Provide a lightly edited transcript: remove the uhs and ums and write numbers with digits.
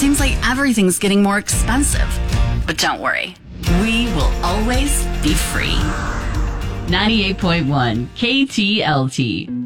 seems like everything's getting more expensive. But don't worry, we will always be free. 98.1 KTLT.